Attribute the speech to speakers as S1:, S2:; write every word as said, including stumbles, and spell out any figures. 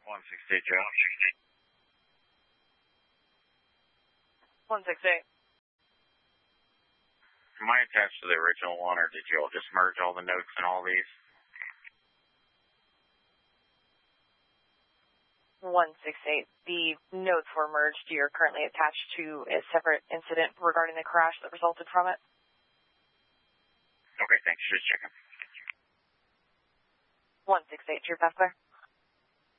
S1: one six eight, Joe.
S2: one six eight.
S1: Am I attached to the original one, or did you all just merge all the notes in all these?
S2: one six eight. The notes were merged. You're currently attached to a separate incident regarding the crash that resulted from it.
S1: Okay, thanks. Just checking.
S2: one six eight, your best there.